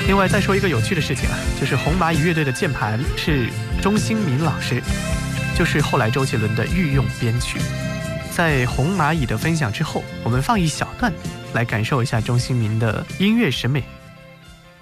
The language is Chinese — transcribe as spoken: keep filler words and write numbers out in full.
另外再说一个有趣的事情啊，就是红蚂蚁乐队的键盘是钟兴民老师，就是后来周杰伦的御用编曲。在红蚂蚁的分享之后，我们放一小段来感受一下钟兴民的音乐审美。